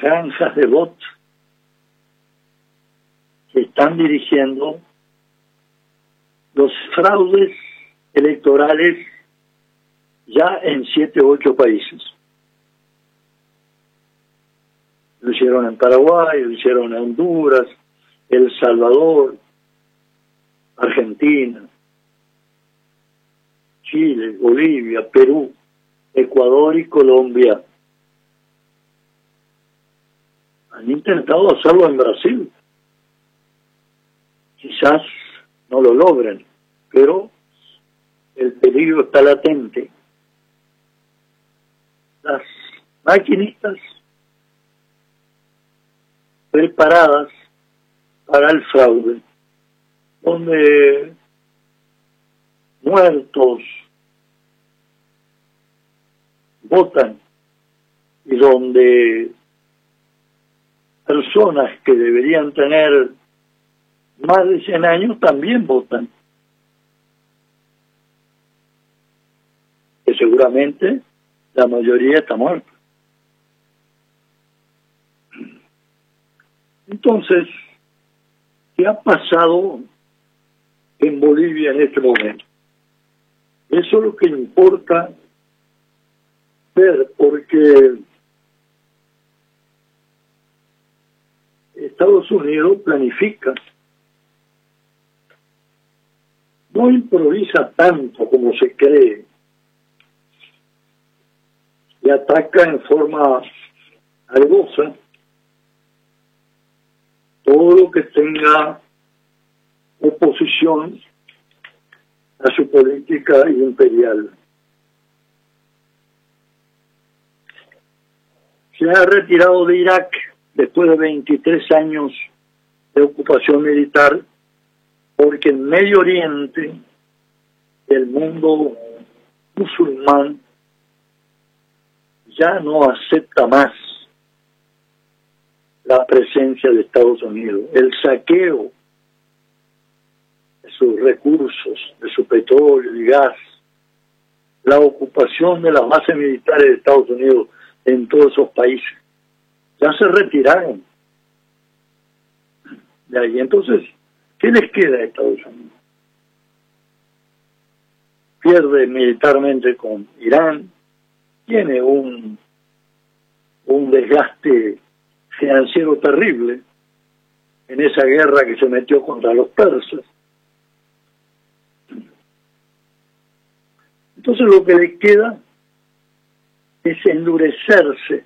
granjas de bots que están dirigiendo los fraudes electorales ya en 7 u 8 países. Lo hicieron en Paraguay, lo hicieron en Honduras, El Salvador, Argentina, Chile, Bolivia, Perú, Ecuador y Colombia. Han intentado hacerlo en Brasil. Quizás no lo logren, pero el peligro está latente. Las maquinitas preparadas para el fraude, donde muertos votan y donde personas que deberían tener más de 100 años también votan. Que seguramente la mayoría está muerta. Entonces, ¿qué ha pasado en Bolivia en este momento? Eso es lo que importa ver, porque Estados Unidos planifica, no improvisa tanto como se cree, y ataca en forma algosa todo lo que tenga oposición a su política imperial. Se ha retirado de Irak después de 23 años de ocupación militar, porque en Medio Oriente, el mundo musulmán ya no acepta más la presencia de Estados Unidos. El saqueo de sus recursos, de su petróleo y gas, la ocupación de las bases militares de Estados Unidos en todos esos países, ya se retiraron de ahí. Entonces, ¿qué les queda a Estados Unidos? Pierde militarmente con Irán, tiene un desgaste financiero terrible en esa guerra que se metió contra los persas. Entonces lo que le queda es endurecerse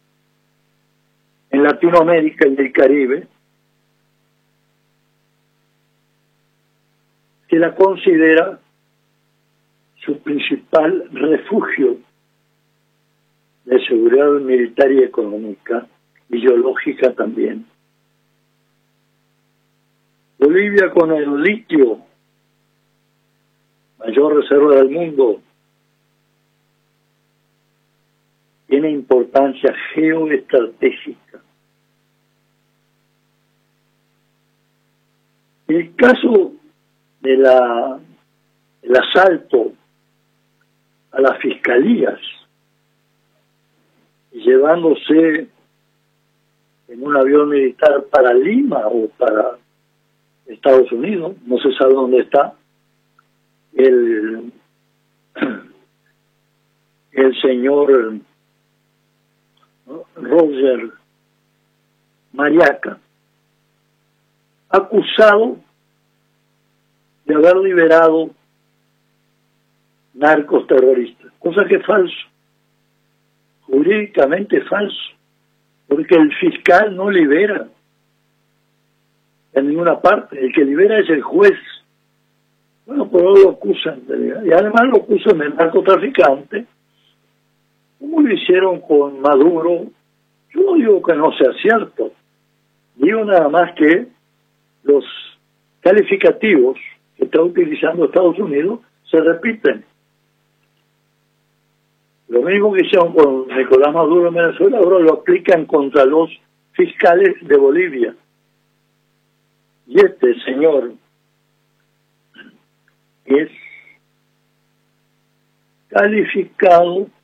en Latinoamérica y el Caribe, que la considera su principal refugio de seguridad militar y económica, ideológica también. Bolivia, con el litio, mayor reserva del mundo, tiene importancia geoestratégica. El caso del asalto a las fiscalías, llevándose en un avión militar para Lima o para Estados Unidos, no se sabe dónde está, el señor Roger Mariaca, acusado de haber liberado narcos terroristas, cosa que es falso, jurídicamente falso, porque el fiscal no libera en ninguna parte, el que libera es el juez. Bueno, pero lo acusan, y además lo acusan de narcotraficante, como lo hicieron con Maduro. Yo no digo que no sea cierto, digo nada más que los calificativos que está utilizando Estados Unidos se repiten. Lo mismo que hicieron con Nicolás Maduro en Venezuela, ahora lo aplican contra los fiscales de Bolivia. Y este señor es calificado